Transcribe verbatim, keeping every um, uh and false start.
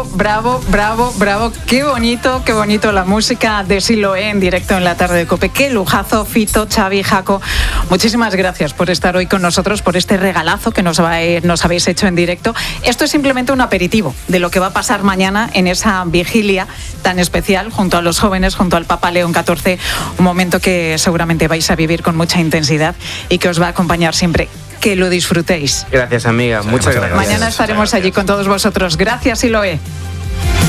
bravo, bravo, bravo, bravo. Qué bonito, qué bonito la música de Siloé en directo en la tarde de COPE. Qué lujazo, Fito, Xavi, Jaco. Muchísimas gracias por estar hoy con nosotros, por este regalazo que nos, va a, nos habéis hecho en directo. Esto es simplemente un aperitivo de lo que va a pasar mañana en esa vigilia tan especial junto a los jóvenes, junto al Papa León catorce. Un momento que seguramente vais a vivir con mucha intensidad y que os va a acompañar siempre. Que lo disfrutéis. Gracias, amiga. Muchas, Muchas gracias. Mañana estaremos allí con todos vosotros. Gracias, Siloé.